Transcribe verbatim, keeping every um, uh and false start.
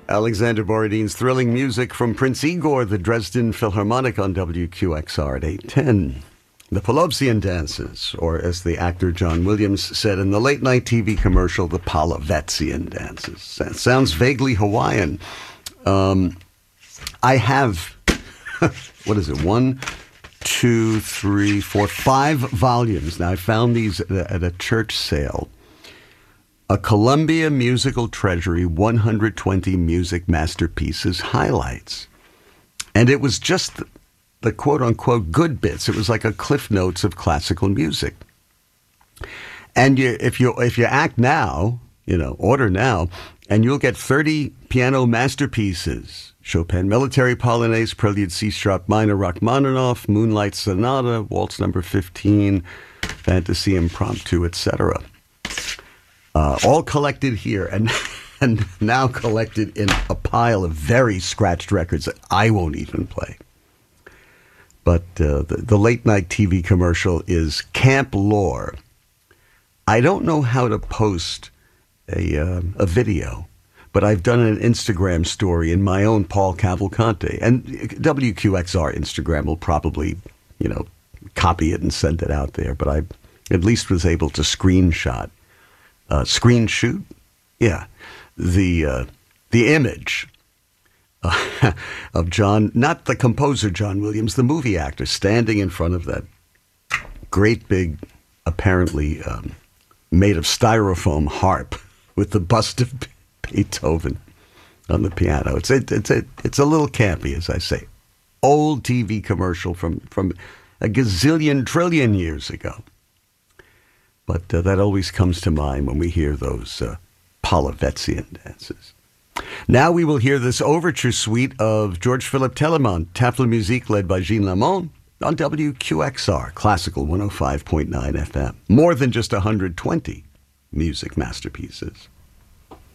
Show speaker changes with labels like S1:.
S1: Alexander Borodin's thrilling music from Prince Igor, the Dresden Philharmonic on W Q X R at eight ten. The Polovtsian dances, or as the actor John Williams said in the late-night T V commercial, the Polovetsian dances. That sounds vaguely Hawaiian. Um, I have, what is it, one, two, three, four, five volumes. Now, I found these at a, at a church sale. A Columbia Musical Treasury one hundred twenty Music Masterpieces highlights. And it was just the, the quote-unquote good bits. It was like a Cliff Notes of classical music. And you, if you if you act now, you know, order now, and you'll get thirty piano masterpieces. Chopin Military Polonaise, Prelude C-sharp minor, Rachmaninoff, Moonlight Sonata, Waltz number fifteen, Fantasy Impromptu, et cetera. Uh, all collected here and and now collected in a pile of very scratched records that I won't even play. But uh, the, the late-night T V commercial is Camp Lore. I don't know how to post a, uh, a video, but I've done an Instagram story in my own Paul Cavalcante. And W Q X R Instagram will probably, you know, copy it and send it out there. But I at least was able to screenshot. Uh, screen shoot, yeah, the uh, the image uh, of John, not the composer John Williams, the movie actor, standing in front of that great big, apparently um, made of styrofoam harp with the bust of Beethoven on the piano. It's a, it's a, it's a little campy, as I say. Old T V commercial from from a gazillion trillion years ago. But uh, that always comes to mind when we hear those uh, Polovetsian dances. Now we will hear this overture suite of George Philipp Telemann, Tafel Musik, led by Gene Lamont, on W Q X R, Classical one oh five point nine F M. More than just one hundred twenty music masterpieces.